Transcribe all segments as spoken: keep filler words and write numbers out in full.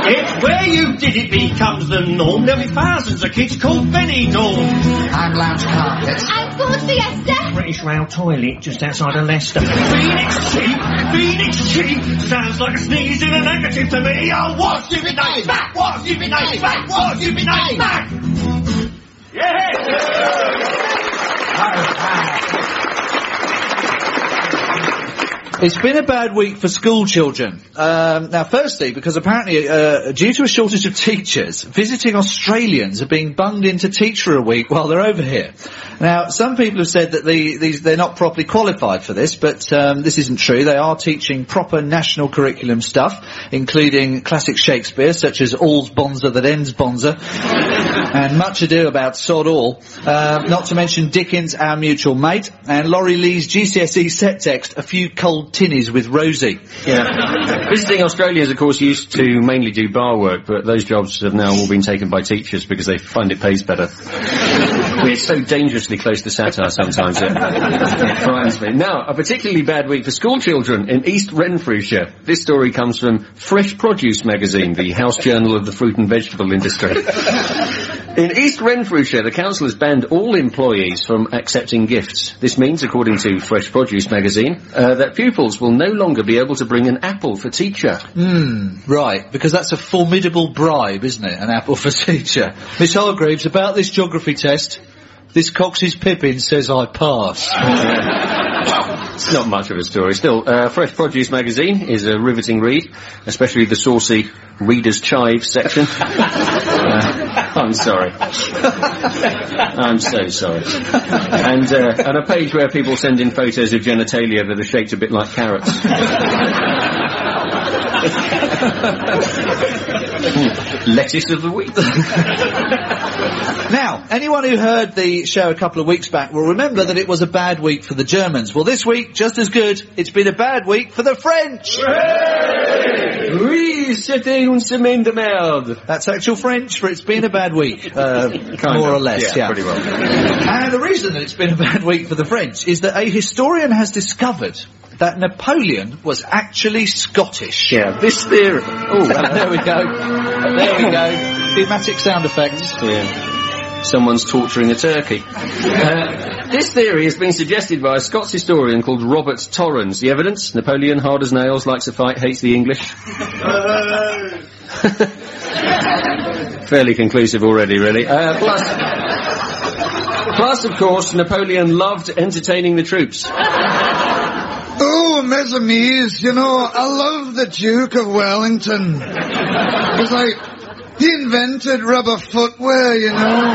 It's where you did it becomes the norm. There'll be thousands of kids called Benny Dawn. I'm Lounge Carpet. I'm Ford Fiesta. British Rail Toilet just outside of Leicester. Phoenix Cheap, Phoenix Cheap. Sounds like a sneeze in a negative to me. Oh, what's stupid name? Back, what's stupid name? Back, what's stupid name? Back. Yeah. It's been a bad week for school children. Um, now, firstly, because apparently, uh, due to a shortage of teachers, visiting Australians are being bunged into Teacher a Week while they're over here. Now, some people have said that the, these, they're not properly qualified for this, but um, this isn't true. They are teaching proper national curriculum stuff, including classic Shakespeare, such as All's Bonza That Ends Bonza, and Much Ado About Sod All, uh, not to mention Dickens, Our Mutual Mate, and Laurie Lee's G C S E set text, A Few Cold Tinnies with Rosie. Yeah. Visiting Australians, of course, used to mainly do bar work, but those jobs have now all been taken by teachers because they find it pays better. We're so dangerously close to satire sometimes, it, it frightens me. Now, a particularly bad week for school children in East Renfrewshire. This story comes from Fresh Produce magazine, the house journal of the fruit and vegetable industry. In East Renfrewshire, the council has banned all employees from accepting gifts. This means, according to Fresh Produce magazine, uh, that pupils will no longer be able to bring an apple for teacher. Hmm, right, because that's a formidable bribe, isn't it, an apple for teacher. Miss Hargreaves, about this geography test, this Cox's Pippin says I pass. It's not much of a story. Still, uh, Fresh Produce magazine is a riveting read, especially the saucy Reader's Chives section. uh, I'm sorry. I'm so sorry. And, uh, and a page where people send in photos of genitalia that are shaped a bit like carrots. Lettuce of the week. Now, anyone who heard the show a couple of weeks back will remember that it was a bad week for the Germans. Well, this week, just as good, it's been a bad week for the French. Oui, c'était une semaine de merde. That's actual French for it's been a bad week, uh, more of. or less, yeah. Yeah, pretty well. And the reason that it's been a bad week for the French is that a historian has discovered that Napoleon was actually Scottish. Yeah, this theory. Oh, there we go. There we go. Thematic sound effects. Yeah. Someone's torturing a turkey. Uh, this theory has been suggested by a Scots historian called Robert Torrens. The evidence? Napoleon, hard as nails, likes a fight, hates the English. Fairly conclusive already, really. Uh, plus, plus, of course, Napoleon loved entertaining the troops. Oh, mes amis, you know, I love the Duke of Wellington. It's like, he invented rubber footwear, you know.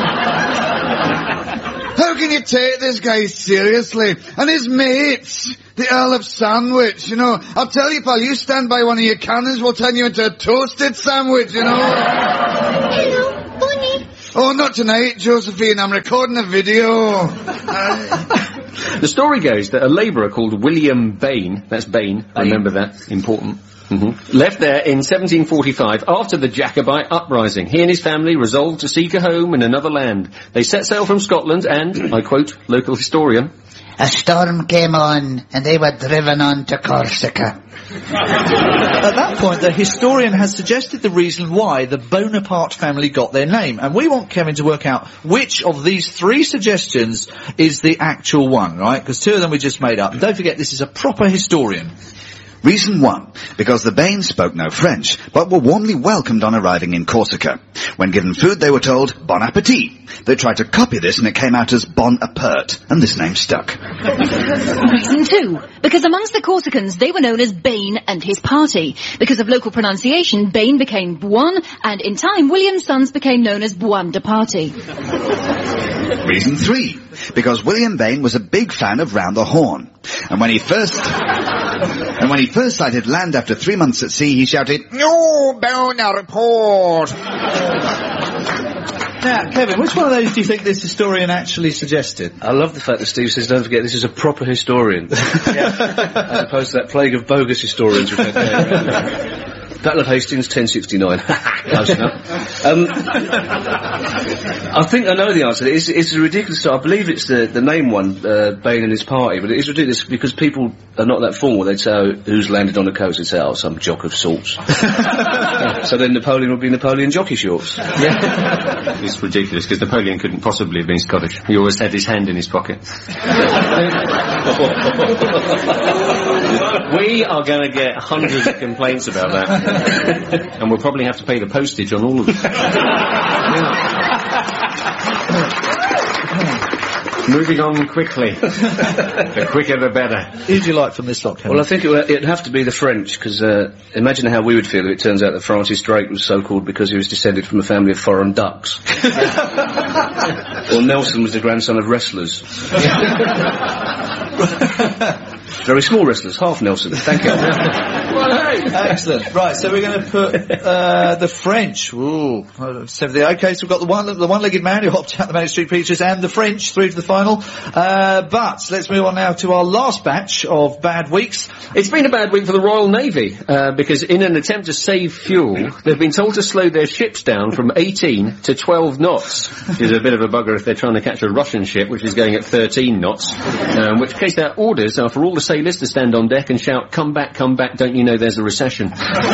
How can you take this guy seriously? And his mates, the Earl of Sandwich, you know. I'll tell you, pal, you stand by one of your cannons, we'll turn you into a toasted sandwich, you know. Hello, Bunny. Oh, not tonight, Josephine, I'm recording a video. Uh, The story goes that a labourer called William Bain, that's Bain, remember that, important, mm-hmm, left there in seventeen forty-five after the Jacobite uprising. He and his family resolved to seek a home in another land. They set sail from Scotland and, I quote, local historian, A storm came on, and they were driven on to Corsica. At that point, the historian has suggested the reason why the Bonaparte family got their name, and we want Kevin to work out which of these three suggestions is the actual one, right? Because two of them we just made up. And don't forget, this is a proper historian. Reason one, because the Baines spoke no French, but were warmly welcomed on arriving in Corsica. When given food, they were told, bon appetit. They tried to copy this, and it came out as bon apert, and this name stuck. Reason two, because amongst the Corsicans, they were known as Bain and his party. Because of local pronunciation, Bain became Buon, and in time, William's sons became known as Buon de Party. Reason three, because William Bain was a big fan of Round the Horn. And when he first... And when he first sighted land after three months at sea, he shouted, "No, Bonaparte!" Now, Kevin, which one of those do you think this historian actually suggested? I love the fact that Steve says, don't forget, this is a proper historian. Yeah. As opposed to that plague of bogus historians we've had there. Battle of Hastings, ten sixty-nine. Close enough. Um, I think I know the answer. It's, it's a ridiculous. I believe it's the, the main one, uh, Bain and his party, but it is ridiculous because people are not that formal. They'd say, oh, who's landed on the coast? They'd say, oh, some jock of sorts. So then Napoleon would be Napoleon jockey shorts. Yeah. It's ridiculous because Napoleon couldn't possibly have been Scottish. He always had his hand in his pocket. We are going to get hundreds of complaints about that. And we'll probably have to pay the postage on all of them. Moving on quickly. The quicker the better. Who do you like from this lot, Kevin? Well, I think it, it'd have to be the French, because uh, imagine how we would feel if it turns out that Francis Drake was so called because he was descended from a family of foreign ducks. Or Nelson was the grandson of wrestlers. Very small wrestlers, half Nelson. Thank you. Well, hey, excellent. Right, so we're going to put uh, the French. Ooh, seventy. Okay, so we've got the one, the one-legged man who hopped out the Manic Street Preachers and the French through to the final. Uh, but let's move on now to our last batch of bad weeks. It's been a bad week for the Royal Navy uh, because in an attempt to save fuel, they've been told to slow their ships down from eighteen to twelve knots, which is a bit of a bugger if they're trying to catch a Russian ship which is going at thirteen knots. Uh, in which case their orders are for all the sailors to stand on deck and shout, "Come back, come back! Don't you know there's a recession?"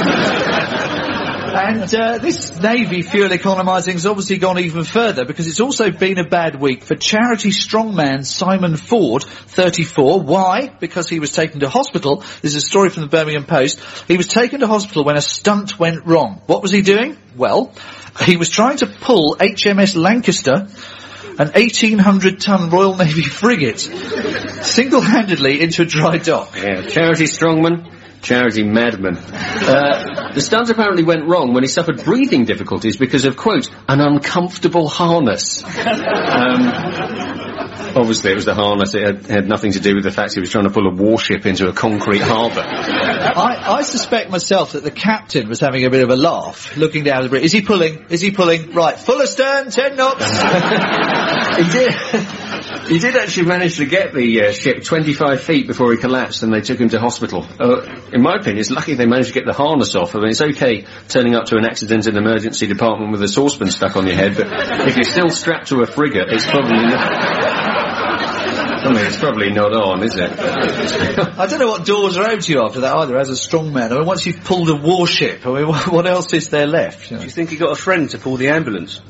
And uh, this Navy fuel economising has obviously gone even further because it's also been a bad week for charity strongman Simon Ford, thirty-four. Why? Because he was taken to hospital. This is a story from the Birmingham Post. He was taken to hospital when a stunt went wrong. What was he doing? Well, he was trying to pull H M S Lancaster, an eighteen hundred ton Royal Navy frigate, single-handedly into a dry dock. Yeah, charity strongman. Charity madman. Uh, the stunt apparently went wrong when he suffered breathing difficulties because of, quote, an uncomfortable harness. Um, obviously it was the harness. It had, had nothing to do with the fact he was trying to pull a warship into a concrete harbour. I, I suspect myself that the captain was having a bit of a laugh, looking down the bridge. Is he pulling? Is he pulling? Right, full astern, ten knots. He did. He did actually manage to get the uh, ship twenty-five feet before he collapsed, and they took him to hospital. Uh, in my opinion, it's lucky they managed to get the harness off. I mean, it's okay turning up to an accident in the emergency department with a saucepan stuck on your head, but if you're still strapped to a frigate, it's probably not... I mean, it's probably not on, is it? I don't know what doors are open to you after that either, as a strongman. I mean, once you've pulled a warship, I mean, what else is there left? You know? Do you think he got a friend to pull the ambulance?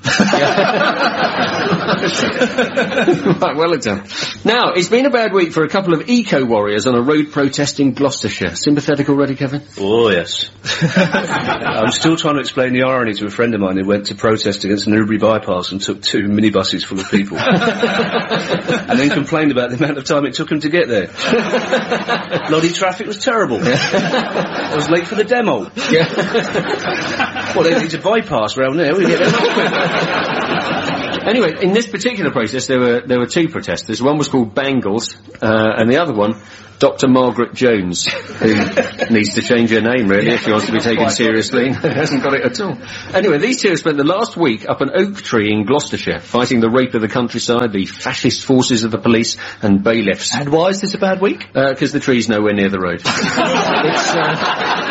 Right, well done. Now, it's been a bad week for a couple of eco-warriors on a road protest in Gloucestershire. Sympathetic already, Kevin? Oh, yes. I'm still trying to explain the irony to a friend of mine who went to protest against an Newbury bypass and took two minibuses full of people. And then complained about the amount of time it took him to get there. Bloody traffic was terrible. I was late for the demo. Well, they need to bypass round there. We get there much quicker. Anyway, in this particular protest, there were there were two protesters. One was called Bangles, uh, and the other one, Doctor Margaret Jones, who needs to change her name, really, if she wants to be taken seriously. Hasn't got it at all. Anyway, these two have spent the last week up an oak tree in Gloucestershire, fighting the rape of the countryside, the fascist forces of the police, and bailiffs. And why is this a bad week? Because uh, the tree's nowhere near the road. It's... Uh,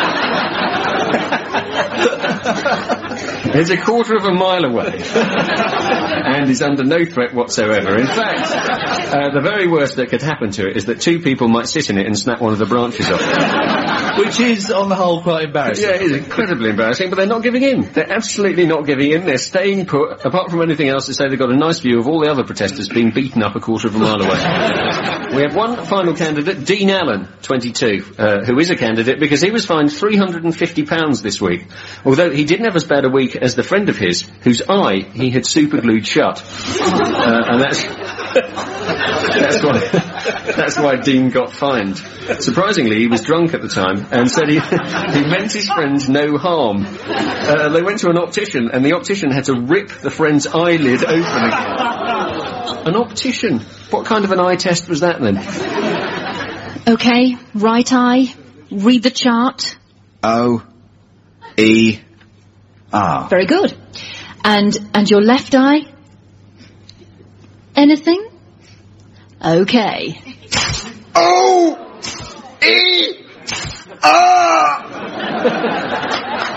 It's a quarter of a mile away and is under no threat whatsoever. In fact, uh, the very worst that could happen to it is that two people might sit in it and snap one of the branches off. Which is, on the whole, quite embarrassing. Yeah, it is incredibly embarrassing, but they're not giving in. They're absolutely not giving in. They're staying put. Apart from anything else, they say they've got a nice view of all the other protesters being beaten up a quarter of a mile away. We have one final candidate, Dean Allen, twenty-two, uh, who is a candidate because he was fined three hundred fifty pounds this week, although he didn't have as bad a week as the friend of his, whose eye he had superglued shut. Uh, and that's... That's why, that's why Dean got fined. Surprisingly, he was drunk at the time and said he, he meant his friend no harm. Uh, they went to an optician and the optician had to rip the friend's eyelid open again. An optician? What kind of an eye test was that then? Okay, right eye, read the chart. O, E, R. Very good. And, and your left eye? Anything? Okay. O, E, R.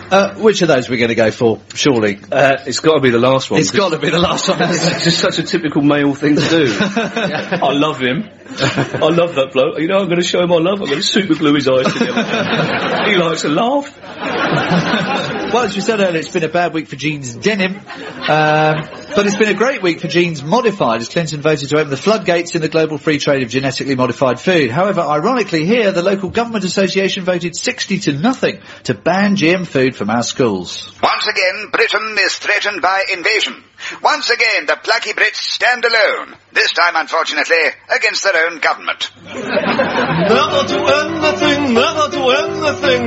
Uh, which of those we're going to go for, surely? Uh, it's got to be the last one. It's got to be the last one. It's just such a typical male thing to do. I love him. I love that bloke. You know, I'm going to show him I love. I'm going to super glue his eyes together. He likes to laugh. Well, as we said earlier, it's been a bad week for Jeans Denim, um, but it's been a great week for Genes Modified, as Clinton voted to open the floodgates in the global free trade of genetically modified food. However, ironically here, the local government association voted sixty to nothing to ban G M food from our schools. Once again, Britain is threatened by invasion. Once again, the plucky Brits stand alone. This time, unfortunately, against their own government. Never do anything, never do anything.